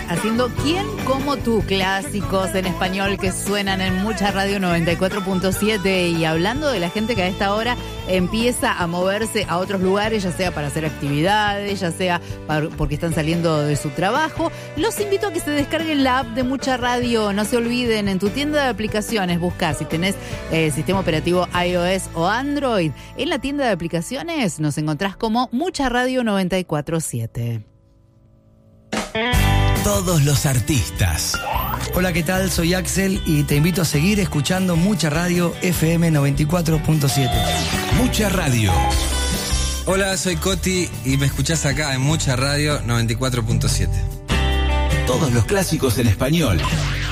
haciendo ¿Quién como tú? Clásicos en español que suenan en Mucha Radio 94.7 y hablando de la gente que a esta hora empieza a moverse a otros lugares, ya sea para hacer actividades, ya sea porque están saliendo de su trabajo. Los invito a que se descarguen la app de Mucha Radio. No se olviden, en tu tienda de aplicaciones buscar si tenés sistema operativo iOS o Android. En la tienda de aplicaciones nos encontrás como Mucha Radio 94.7. Todos los artistas. Hola, ¿qué tal? Soy Axel y te invito a seguir escuchando Mucha Radio FM 94.7. Mucha Radio. Hola, soy Coti y me escuchás acá en Mucha Radio 94.7. Todos los clásicos en español.